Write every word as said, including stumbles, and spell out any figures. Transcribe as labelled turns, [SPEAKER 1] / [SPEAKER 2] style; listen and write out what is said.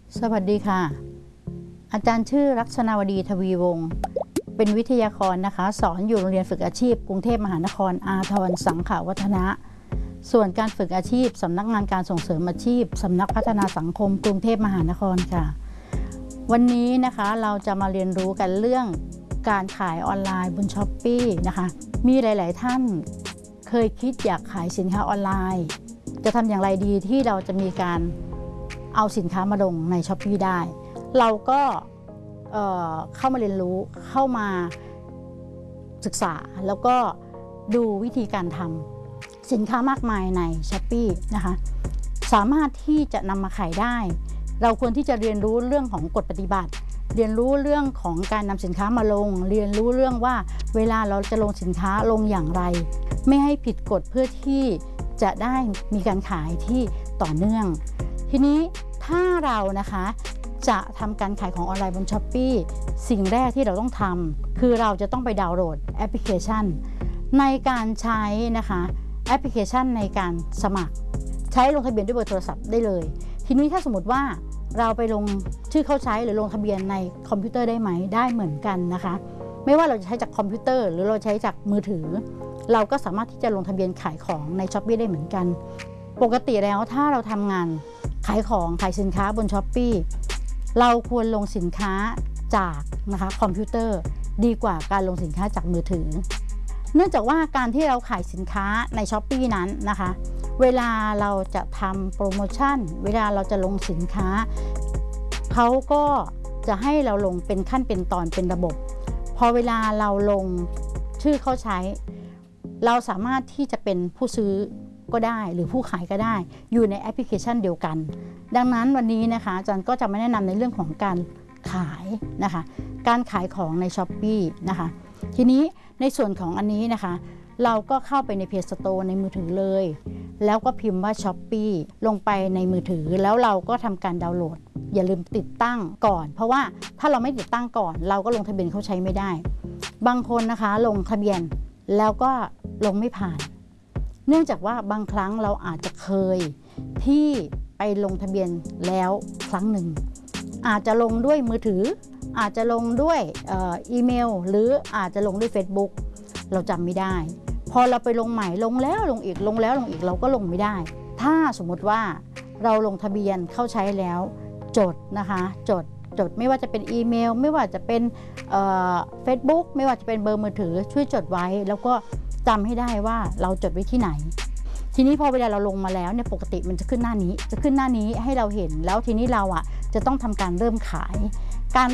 [SPEAKER 1] สวัสดีค่ะอาจารย์ชื่อลักษณาวดีทวีวงศ์เป็นวิทยากรนะคะสอนอยู่โรงเรียนฝึกอาชีพกรุงเทพมหานครอาทรสังขวัฒนะส่วนการฝึกอาชีพสำนักงานการส่งเสริมอาชีพสำนักพัฒนาสังคมกรุงเทพมหานครค่ะวันนี้นะคะเราจะมาเรียนรู้กันเรื่องการขายออนไลน์บนช้อปปี้นะคะมีหลายๆท่านเคยคิดอยากขายสินค้าออนไลน์จะทำอย่างไรดีที่เราจะมีการเอาสินค้ามาลงในช้อปปี้ได้เราก็เอ่อเข้ามาเรียนรู้เข้ามาศึกษาแล้วก็ดูวิธีการทำสินค้ามากมายใน ช้อปปี้ นะคะสามารถที่จะนำมาขายได้เราควรที่จะเรียนรู้เรื่องของกฎปฏิบัติเรียนรู้เรื่องของการนำสินค้ามาลงเรียนรู้เรื่องว่าเวลาเราจะลงสินค้าลงอย่างไรไม่ให้ผิดกฎเพื่อที่จะได้มีการขายที่ต่อเนื่องทีนี้ถ้าเรานะคะจะทำการขายของออนไลน์บน ช้อปปี้ สิ่งแรกที่เราต้องทำคือเราจะต้องไปดาวน์โหลดแอปพลิเคชันในการใช้นะคะแอปพลิเคชันในการสมัครใช้ลงทะเบียนด้วยเบอร์โทรศัพท์ได้เลยทีนี้ถ้าสมมติว่าเราไปลงชื่อเข้าใช้หรือลงทะเบียนในคอมพิวเตอร์ได้ไหมได้เหมือนกันนะคะไม่ว่าเราจะใช้จากคอมพิวเตอร์หรือเราใช้จากมือถือเราก็สามารถที่จะลงทะเบียนขายของใน ช้อปปี้ ได้เหมือนกันปกติแล้วถ้าเราทำงานขายของขายสินค้าบน ช้อปปี้ เราควรลงสินค้าจากนะคะคอมพิวเตอร์ดีกว่าการลงสินค้าจากมือถือเนื่องจากว่าการที่เราขายสินค้าใน ช้อปปี้ นั้นนะคะเวลาเราจะทำโปรโมชั่นเวลาเราจะลงสินค้าเขาก็จะให้เราลงเป็นขั้นเป็นตอนเป็นระบบพอเวลาเราลงชื่อเขาใช้เราสามารถที่จะเป็นผู้ซื้อก็ได้หรือผู้ขายก็ได้อยู่ในแอปพลิเคชันเดียวกันดังนั้นวันนี้นะคะอาจารย์ก็จะมาแนะนำในเรื่องของการขายนะคะการขายของใน ช้อปปี้ นะคะทีนี้ในส่วนของอันนี้นะคะเราก็เข้าไปใน Play Store ในมือถือเลยแล้วก็พิมพ์ว่า ช้อปปี้ ลงไปในมือถือแล้วเราก็ทำการดาวน์โหลดอย่าลืมติดตั้งก่อนเพราะว่าถ้าเราไม่ติดตั้งก่อนเราก็ลงทะเบียนเขาใช้ไม่ได้บางคนนะคะลงทะเบียนแล้วก็ลงไม่ผ่านเนื่องจากว่าบางครั้งเราอาจจะเคยที่ไปลงทะเบียนแล้วครั้งหนึ่งอาจจะลงด้วยมือถืออาจจะลงด้วยเอ่ออีเมลหรืออาจจะลงด้วย Facebook เราจำไม่ได้พอเราไปลงใหม่ลงแล้วลงอีกลงแล้วลงอีกเราก็ลงไม่ได้ถ้าสมมติว่าเราลงทะเบียนเข้าใช้แล้วจดนะคะจดจดไม่ว่าจะเป็นอีเมลไม่ว่าจะเป็นเอ่อ Facebook ไม่ว่าจะเป็นเบอร์มือถือช่วยจดไว้แล้วก็จำให้ได้ว่าเราจดไว้ที่ไหนทีนี้พอเวลาเราลงมาแล้วเนี่ยปกติมันจะขึ้นหน้านี้จะขึ้นหน้านี้ให้เราเห็นแล้วทีนี้เราอ่ะจะต้องทำการเริ่มขายการ